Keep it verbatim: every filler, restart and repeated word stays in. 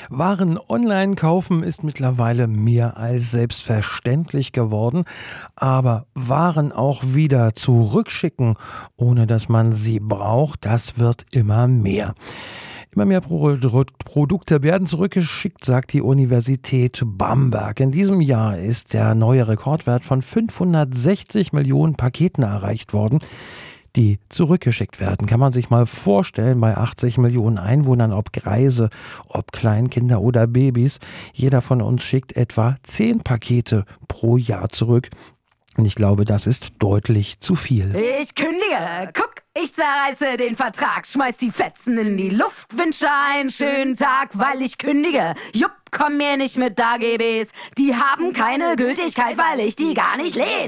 Waren online kaufen ist mittlerweile mehr als selbstverständlich geworden, aber Waren auch wieder zurückschicken, ohne dass man sie braucht, das wird immer mehr. Immer mehr Pro- Produkte werden zurückgeschickt, sagt die Universität Bamberg. In diesem Jahr ist der neue Rekordwert von fünfhundertsechzig Millionen Paketen erreicht worden, die zurückgeschickt werden. Kann man sich mal vorstellen, bei achtzig Millionen Einwohnern, ob Greise, ob Kleinkinder oder Babys. Jeder von uns schickt etwa zehn Pakete pro Jahr zurück. Und ich glaube, das ist deutlich zu viel. Ich kündige. Guck, ich zerreiße den Vertrag. Schmeiß die Fetzen in die Luft. Wünsche einen schönen Tag, weil ich kündige. Jupp, komm mir nicht mit A G Bs. Die haben keine Gültigkeit, weil ich die gar nicht lese.